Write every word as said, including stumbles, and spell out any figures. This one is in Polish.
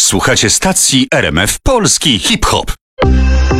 Słuchacie stacji R M F Polski Hip Hop.